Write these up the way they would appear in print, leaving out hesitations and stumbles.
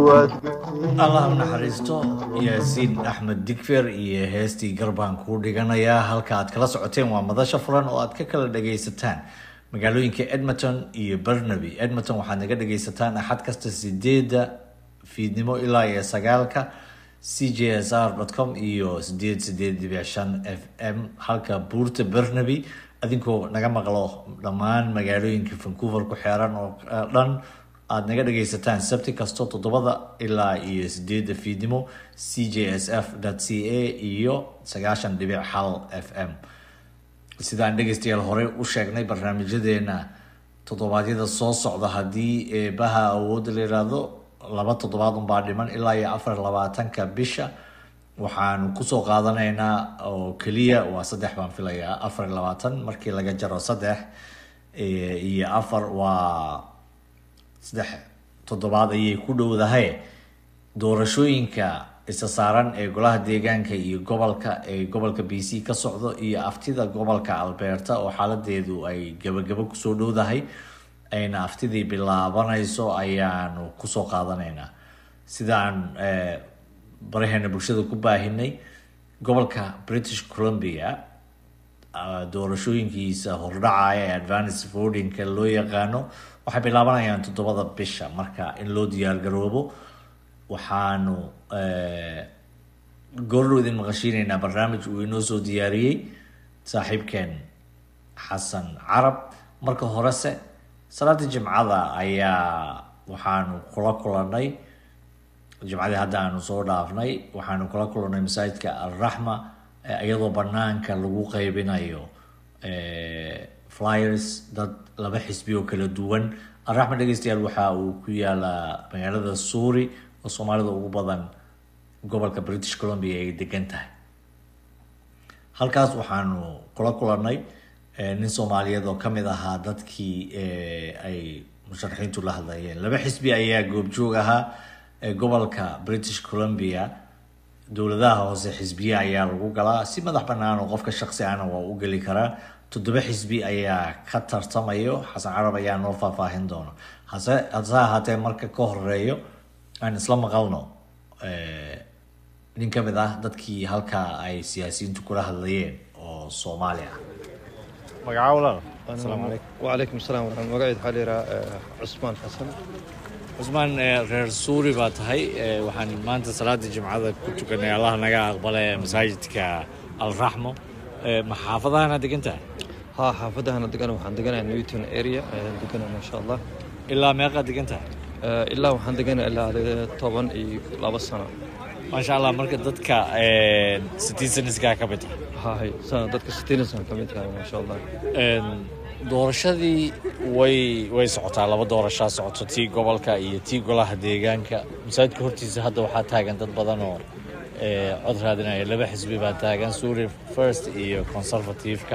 allah naxariisto yaasiin axmed digfer iyo heestii garbaan kuu dhiganayaa halka aad kala socoteen waa madasha furan oo aad ka kala dhagaysataan magaalooyinka Edmonton iyo Burnaby. Edmonton waxaad naga dhagaysataan axad kasta 8 fiidnimo ilaa 9 cjsr.com iyo 88.5 FM halka buurta Burnaby adinkoo naga maqlo dhammaan magaalooyinka Vancouver ku xeeran oo dhan aad naga dhagaysataan sabti kasto 7 ilaa 8 fiidnimo cjsf.ca iyo 9.1 FM. sidaan dhagaystayaal hore u sheegnay barnaamijyadeena toddobaadyada soo socda haddii eebaha awood la yiraahdo 2 toddobaad baa dhiman ilaa 24 bisha waxaan ku soo qaadanaynaa oo kaliya waa 3 baan filayaa 24 markii laga jaro 3 iyo 4 waa 3 toddobaad ayay ku dhowdahay doorashooyinka isa saaran ee golaha deegaanka iyo gobolka BC ka socdo iyo aftida gobolka Alberta oo xaaladeedu ay gabagaba ku soo dhowdahay ayna aftidii bilaabanayso ayaanu ku soo qaadanaynaa sidaan baraheena bulshada ku baahinay gobolka British Columbia doorashooyinkiisa hordhacaya ee advance voting loo yaqaano waxay bilaabanayaan 7 bisha marka in loo diyaar garoobo waxaanu goordhoodin maqashiinaynaa barnaamij uu inoo soo diyaariyey saaxiibkeen xasan carab marka horese salaada jimcada ayaa waxaanu kula kulanay jimcadii hadda aanu soo dhaafnay waxaanu kula kulanay masaajidka Al-Rahma iyadoo banaanka lagu qaybinayo flyers dad laba xisbi oo kala duwan Al-Rahma dhageystayaal waxa uu ku yaalaa magaalada Suuri oo Soomaalida ugu badan gobolka British Columbia ay degan tahay halkaas waxaanu kula kulanay nin Soomaaliyeed oo kamid ahaa dadkii ay musharaxiintu la hadlayeen laba xisbi ayaa goobjoog ahaa gobolka British Columbia dowladaha hoose xisbiya ayaa lagu galaa si madax bannaan oo qofka shakhsi ahna waa u gali karaa 7 xisbi ayaa ka tartamayo xasan carab ayaa noo faahfaahin doona hase haatee marka ka horeeyo aan isla maqalno nin kamid ah dadkii halka ay siyaasiyiintu kula hadlayeen oo Soomaali ah magacawla assalaamu alaykum wa alaykum asalaam wa rahmatullahi magaciid xaliira Cusmaan Xasan Cusmaan reer Suuri baa tahay waxaan maanta salaada jimcada ku tukanay Allah naga aqbalay masaajidka Al-Rahma maxaafadaha degantahay xaafadaha degan waxaan deganahay Newton area deganahay ma sha Allah ilaa meeqa degantahay ilaa waxaan deganahay ilaa 12 sano ma sha Allah marka dadka citizens-ka ka mid hay dadka citizens-ka ka mid ma sha Allah doorashadii way socotaa laba doorasho socoto tii gobolka iyo tii golaha deegaanka masaajidka hortiisa hadda waxaa taagan dad badan oo cod raadinaya laba xisbi baa taagan Suuri First iyo Conservative-ka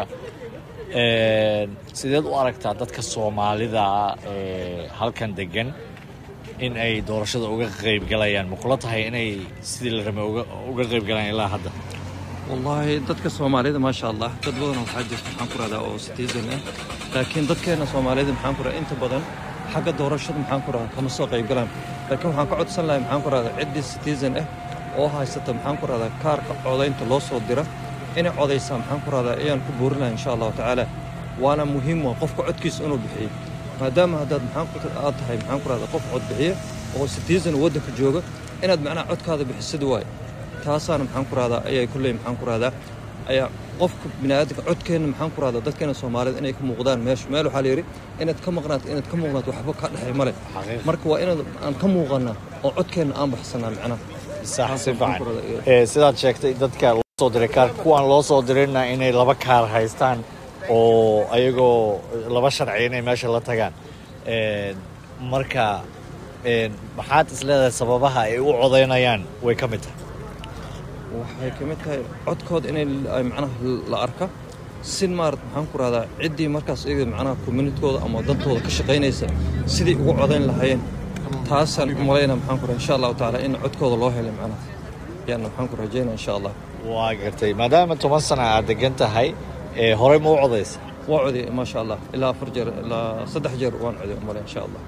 sideed u aragtaa dadka Soomaalida halkan degan in ay doorashada uga qayb galayaan ma kula tahay inay sidii la rabay uga qayb galaan ilaa hadda والله dadka Soomaalida ma sha Allah dad badan oo xajis maxaan ku raada oo citizen ah laakiin dadkeena Soomaalida maxaan ku raada inta badan xagga doorashada maxaan ku raada kama soo qayb galaan laakiin waxaan ka codsan lahaa maxaan ku raada cid citizen ah oo haysata maxaan ku raada kaarka codaynta loo soo dira in codaysa maxaan ku raada ayaan ku buurinaa insha Allah taala waana muhiim qofka codkiisa inuu bixiyo maadaama hadda maxaan ku tahay maxaan ku raada qof cod bixiyo oo citizen wadanka jooga inaad macnaa codkaada bixisid waay taasaan maxaan ku raada ayay kulay maxaan ku raada ayaa qofka bini'aadamka codkeena maxaan ku raada dadkeena Soomaalida inay ka muuqdaan meel waxa la yiri inaad ka maqnaato waxba ka dhaxay male marka waa inaad aan ka muuqana oo codkeena aan baxsanaa macnaa sax si fiican sidaad sheegtay dadka loo soo diray kaar kuwan loo soo dirayna inay laba kaar haystaan oo ayagoo laba sharci inay meesha la tagaan marka maxaad isleedahay sababaha ay u codeynayaan way ka mid tahay waxay ka mid tahay codkooda inay macnaha la arka sin maart maxaan ku raada cidii markaas iyaga macnaha community-kooda ama dadkooda ka shaqeynaysa sidii ugu codeyn lahaayeen taasaan umaleynaa maxaan ku raada insha Allah taala in codkooda loo helay macnaha yaan maxaan ku rajeynaa insha Allah waa gartay maadaama 10 sano aad degan tahay hore ma u codeysa waa coday ma sha Allah ilaa 4 jeer ilaa 3 jeer waan coday umaleyn insha Allah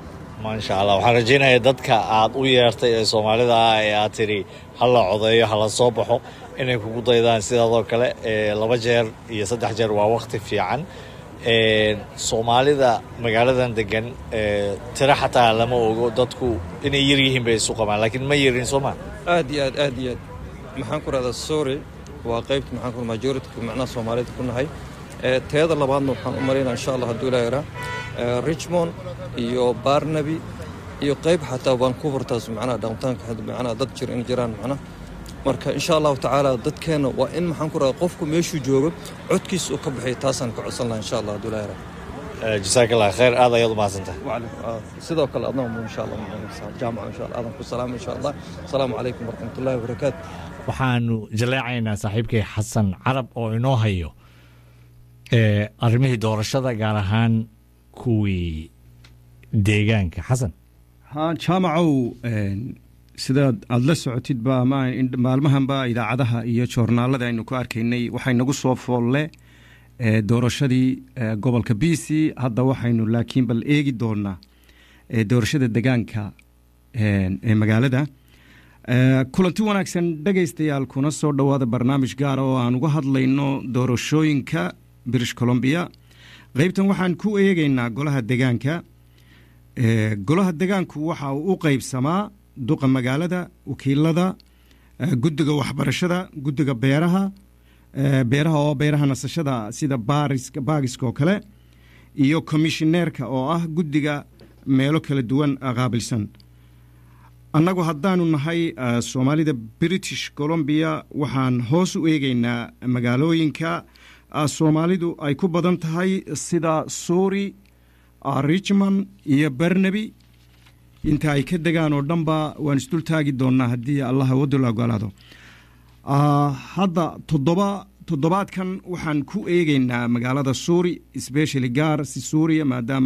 maasha allah waxaan rajaynayaa dadka aad u yeertay ee soomaalida ah ee aad tiri hala codeeyo hala soo baxo inay kugu daydaan sidaadoo kale 2 jeer iyo 3 jeer waa waqti fiican soomaalida magaaladan degan tira xataa lama ogo dadku inay yar yihiin bay isu qabaan laakiin ma yarin Soomaa aad iyo aad maxaan ku radaa sorry waa qaybta maxaan ku majority macna Soomaalida ku nahay teeda labaadna waxaan u maleynaa insha Allah haduu ilaahay Richmond iyo Barnaby iyo qayb xataa Vancouver taas macna downtown ka macna dad jir in jiraan macna marka insha Allah taala dadkeena waa in maxaan ku radaa qofku meeshuu joogo codkiisa uu ka bixiyo taasaan ka codsanaa insha Allah haduu ilaahay jazakallahu khair aad ayaad u mahadsantahay sidoo kale adna insha Allah jaamaca insha Allah adan ku salaam insha Allah assalaamu alaykum warahmatullaahi wabarakaatuh waxaanu jaleecaynaa saaxiibkay Xasan Carab oo inoo hayo arrimihii doorashada gaar ahaan kuwii deegaanka Xasan jaamacow sida aad la socotid ba maalmahan ba idaacadaha iyo joornaalada aynu ku arkaynay waxay nagu soo foolle doorashadii gobolka BC hadda waxaynu laakiin bal eegi doonaa doorashada deegaanka ee magaalada kulanti wanaagsan dhagaystayaal kuna soo dhawaada barnaamij gaar oo aan uga hadlayno doorashooyinka British Columbia qaybtan waxaan ku eegaynaa golaha deegaanka waxa uu u qaybsamaa duqa magaalada wakiilada guddiga waxbarashada guddiga beeraha oo beeraha nasashada sida baagiska oo kale iyo commissionerka oo ah guddiga meelo kala duwan qaabilsan annagu haddaanu nahay Soomaalida British Columbia waxaan hoos u eegaynaa magaalooyinka Soomaalidu ay ku badan tahay sida Surrey Richmond iyo Burnaby inta ay ka degaan oo dhanba waan isdul taagi doonaa haddii Allah wado la ogolaado hadda toddobaadkan waxaan ku eegaynaa magaalada Surrey especially gaar si Surrey maadaama